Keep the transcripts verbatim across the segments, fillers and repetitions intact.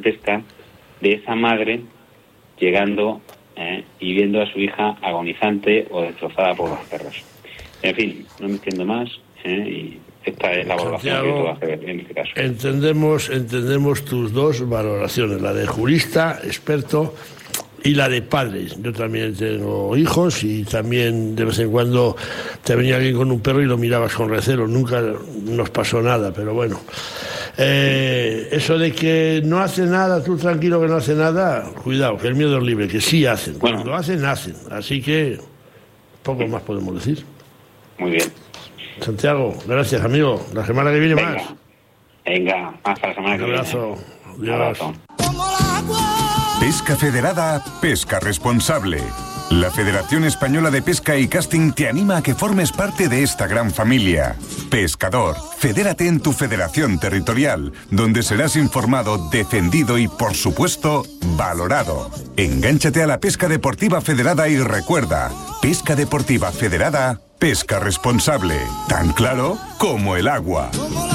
pesca de esa madre llegando eh, y viendo a su hija agonizante o destrozada por los perros. En fin, no me entiendo más eh, y esta es la valoración Santiago, que yo tengo que hacer en este caso. Entendemos, entendemos tus dos valoraciones, la de jurista, experto, y la de padres. Yo también tengo hijos y también de vez en cuando te venía alguien con un perro y lo mirabas con recelo. Nunca nos pasó nada, pero bueno. Eh, eso de que no hace nada, tú tranquilo que no hace nada, cuidado, que el miedo es libre, que sí hacen. Bueno. Cuando hacen, hacen. Así que poco más podemos decir. Muy bien. Santiago, gracias, amigo. La semana que viene Venga. más. Venga, hasta la semana que viene. Un abrazo. Un abrazo. Pesca Federada, pesca responsable. La Federación Española de Pesca y Casting te anima a que formes parte de esta gran familia. Pescador, fedérate en tu federación territorial, donde serás informado, defendido y, por supuesto, valorado. Engánchate a la pesca deportiva federada y recuerda, pesca deportiva federada, pesca responsable. Tan claro como el agua.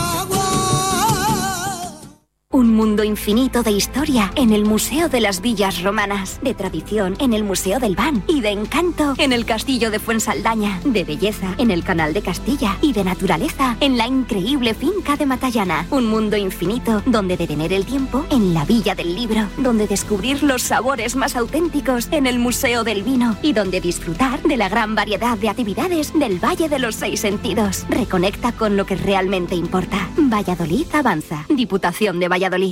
Un mundo infinito de historia en el Museo de las Villas Romanas, de tradición en el Museo del Ban y de encanto en el Castillo de Fuensaldaña, de belleza en el Canal de Castilla y de naturaleza en la increíble finca de Matallana. Un mundo infinito donde detener el tiempo en la Villa del Libro, donde descubrir los sabores más auténticos en el Museo del Vino y donde disfrutar de la gran variedad de actividades del Valle de los Seis Sentidos. Reconecta con lo que realmente importa. Valladolid avanza. Diputación de Valladolid.